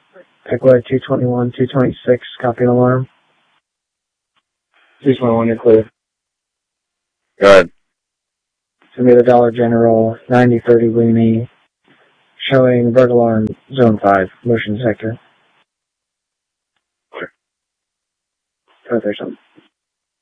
Pickwood 221, 226, copy and alarm. 221, you're clear. Go ahead. Send me the Dollar General 9030 Weenie, showing bird alarm zone 5, motion sector. Clear. Oh, there's something.